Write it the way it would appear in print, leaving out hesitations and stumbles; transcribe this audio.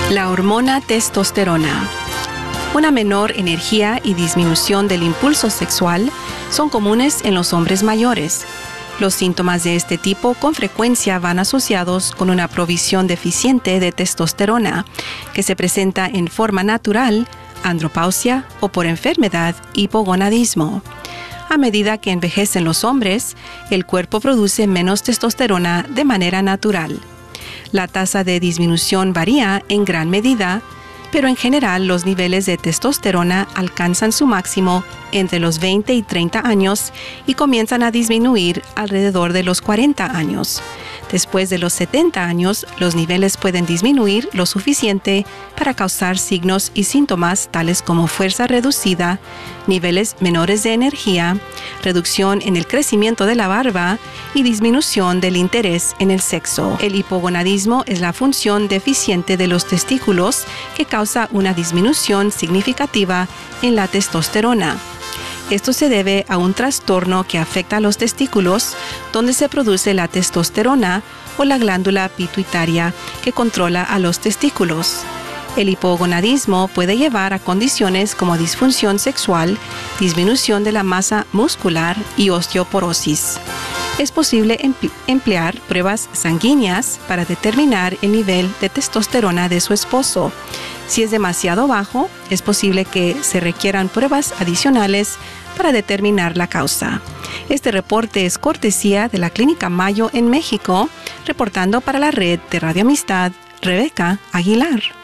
La hormona testosterona. Una menor energía y disminución del impulso sexual son comunes en los hombres mayores. Los síntomas de este tipo con frecuencia van asociados con una provisión deficiente de testosterona, que se presenta en forma natural, andropausia o por enfermedad, hipogonadismo. A medida que envejecen los hombres, el cuerpo produce menos testosterona de manera natural. La tasa de disminución varía en gran medida, pero en general los niveles de testosterona alcanzan su máximo entre los 20 y 30 años y comienzan a disminuir alrededor de los 40 años. Después de los 70 años, los niveles pueden disminuir lo suficiente para causar signos y síntomas tales como fuerza reducida, niveles menores de energía, reducción en el crecimiento de la barba y disminución del interés en el sexo. El hipogonadismo es la función deficiente de los testículos que causa una disminución significativa en la testosterona. Esto se debe a un trastorno que afecta a los testículos, donde se produce la testosterona o la glándula pituitaria que controla a los testículos. El hipogonadismo puede llevar a condiciones como disfunción sexual, disminución de la masa muscular y osteoporosis. Es posible emplear pruebas sanguíneas para determinar el nivel de testosterona de su esposo. Si es demasiado bajo, es posible que se requieran pruebas adicionales para determinar la causa. Este reporte es cortesía de la Clínica Mayo en México, reportando para la red de Radio Amistad, Rebeca Aguilar.